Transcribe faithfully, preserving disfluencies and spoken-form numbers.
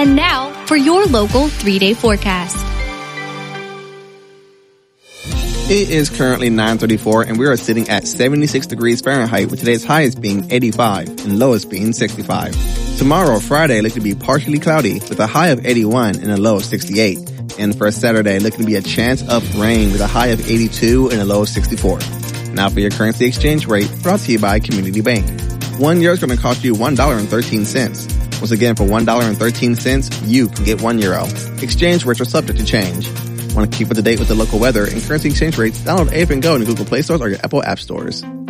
And now for your local three-day forecast. It is currently nine thirty-four and we are sitting at seventy-six degrees Fahrenheit with today's highest being eighty-five and lowest being sixty-five. Tomorrow, Friday, looking to be partially cloudy with a high of eighty-one and a low of sixty-eight. And for Saturday, looking to be a chance of rain with a high of eighty-two and a low of sixty-four. Now for your currency exchange rate, brought to you by Community Bank. One euro is going to cost you one dollar and thirteen cents. Once again, for one dollar and thirteen cents, you can get one euro. Exchange rates are subject to change. Want to keep up to date with the local weather and currency exchange rates? Download A F and Go in the Google Play Stores or your Apple App Stores.